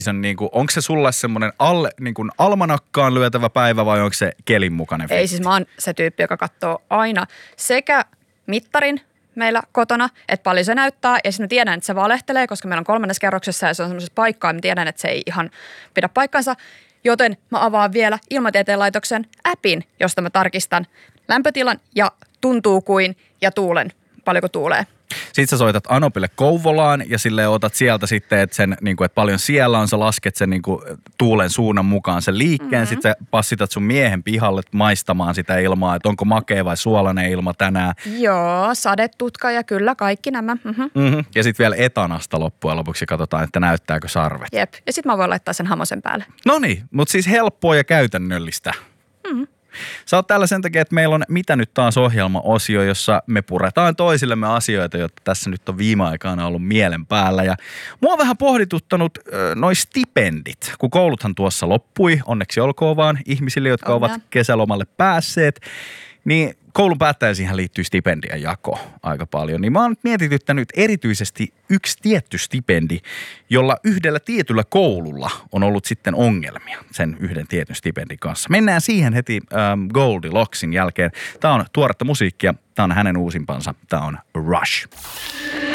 Onko se sulle semmoinen almanakkaan lyötävä päivä vai onko se kelin mukainen fiilis? Ei, siis mä oon se tyyppi, joka katsoo aina sekä mittarin meillä kotona, että paljon se näyttää. Ja sitten mä tiedän, että se valehtelee, koska meillä on 3. kerroksessa ja se on semmoisessa paikkaa, ja mä tiedän, että se ei ihan pidä paikkansa. Joten mä avaan vielä Ilmatieteen laitoksen appin, josta mä tarkistan lämpötilan ja tuntuu kuin ja tuulen, paljonko tuulee. Sitten sä soitat Anopille Kouvolaan ja silleen otat sieltä sitten, että paljon siellä on, sä lasket sen tuulen suunnan mukaan sen liikkeen. Sitten sä passitat sun miehen pihalle maistamaan sitä ilmaa, että onko makea vai suolainen ilma tänään. Joo, sadetutka ja kyllä kaikki nämä. Ja sitten vielä etanasta loppujen lopuksi katsotaan, että näyttääkö sarvet. Jep, ja sitten mä voin laittaa sen hamosen päälle. Noniin, mutta siis helppoa ja käytännöllistä. Sä oot täällä sen takia, että meillä on Mitä nyt taas -ohjelma-osio, jossa me puretaan toisillemme asioita, jotka tässä nyt on viime aikoina ollut mielen päällä. Ja mua on vähän pohdituttanut noi stipendit, kun kouluthan tuossa loppui, onneksi olkoon vaan ihmisille, jotka ovat kesälomalle päässeet. Niin koulun päättäjäisiin liittyy stipendien jako aika paljon. Niin mä oon nyt mietityttänyt erityisesti yksi tietty stipendi, jolla yhdellä tietyllä koululla on ollut sitten ongelmia sen yhden tietyn stipendin kanssa. Mennään siihen heti Goldilocksin jälkeen. Tää on tuoretta musiikkia, tää on hänen uusimpansa, tää on Rush.